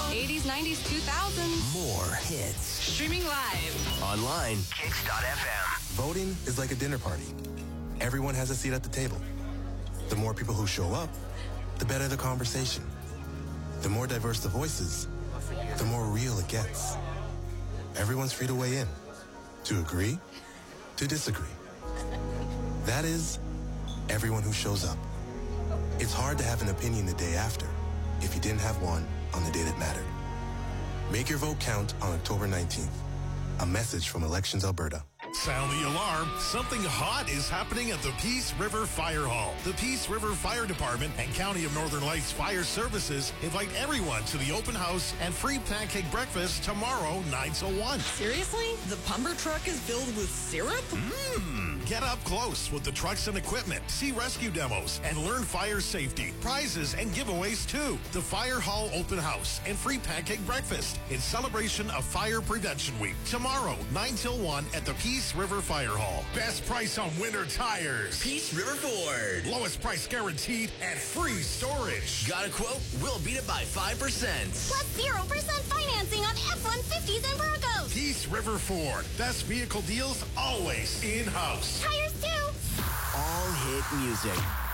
80s, 90s, 2000s. More hits. Streaming live. Online. Kicks.fm. Voting is like a dinner party. Everyone has a seat at the table. The more people who show up, the better the conversation. The more diverse the voices, the more real it gets. Everyone's free to weigh in. To agree, to disagree. That is, everyone who shows up. It's hard to have an opinion the day after if you didn't have one on the day that mattered. Make your vote count on October 19th. A message from Elections Alberta. Sound the alarm. Something hot is happening at the Peace River Fire Hall. The Peace River Fire Department and County of Northern Lights Fire Services invite everyone to the open house and free pancake breakfast tomorrow, 9 till 1. Seriously? The Pumper truck is filled with syrup? Get up close with the trucks and equipment, see rescue demos, and learn fire safety. Prizes and giveaways too. The Fire Hall Open House and free pancake breakfast in celebration of Fire Prevention Week. Tomorrow, 9 till 1 at the Peace River Fire Hall. Best price on winter tires. Peace River Ford. Lowest price guaranteed and free storage. Got a quote? We'll beat it by 5%. Plus 0% financing on F-150s and Broncos. Peace River Ford. Best vehicle deals always in-house. Tires too. All hit music.